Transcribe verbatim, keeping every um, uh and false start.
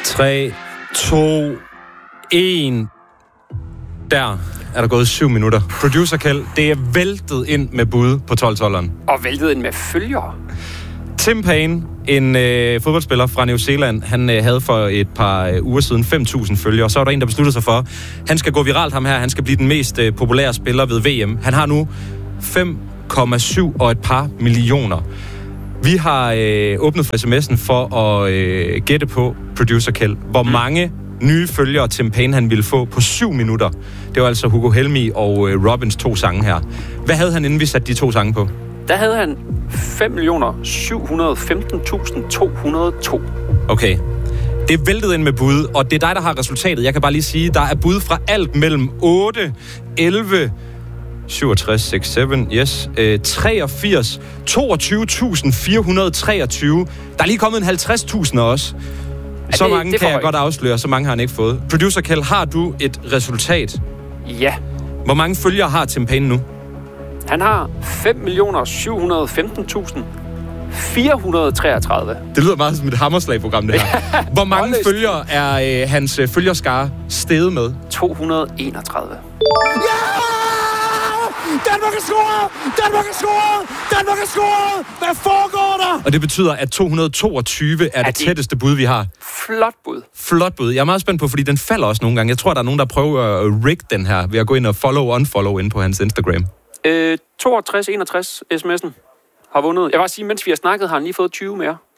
tre, to, en. Der er der gået syv minutter. Producer Kjeld, det er væltet ind med bud på tolv-tolleren. Og væltet ind med følgere. Tim Payne, en øh, fodboldspiller fra New Zealand, han øh, havde for et par øh, uger siden fem tusind følgere. Så var der en, der besluttede sig for, han skal gå viralt ham her. Han skal blive den mest øh, populære spiller ved V M. Han har nu fem komma syv og et par millioner. Vi har øh, åbnet for sms'en for at øh, gætte på, producer Kjeld, hvor mm. mange nye følgere Tim Payne han ville få på syv minutter. Det var altså Hugo Helmig og øh, Robins to sange her. Hvad havde han, inden vi satte de to sange på? Der havde han fem millioner syv hundrede og femten tusind to hundrede og to. Okay. Det er væltet ind med bud, og det er dig, der har resultatet. Jeg kan bare lige sige, der er bud fra alt mellem otte, elleve, syvogtres, seksogtres, syv, yes, øh, treogfirs, toogtyve tusind fire hundrede og treogtyve. Der er lige kommet en halvtreds tusind også. Så det, mange det kan jeg højt. godt afsløre, så mange har han ikke fået. Producer Kjeld, har du et resultat? Ja. Hvor mange følgere har Tim Payne nu? Han har fem millioner syv hundrede og femten tusind fire hundrede og treogtredive. Det lyder meget som et hammerslag-program, det her. Hvor mange følgere er øh, hans øh, følgerskare steget med? to hundrede og enogtredive. Ja! Danmark er scoret! Danmark er scoret! Danmark er scoret! Hvad foregår der? Og det betyder, at to hundrede og toogtyve er, er det, det tætteste bud, vi har. Flot bud. Flot bud. Jeg er meget spændt på, fordi den falder også nogle gange. Jeg tror, der er nogen, der prøver at rig den her ved at gå ind og follow-unfollow ind på hans Instagram. Øh, toogtres enogtres sms'en har vundet. Jeg vil bare sige, mens vi har snakket, har han lige fået tyve mere.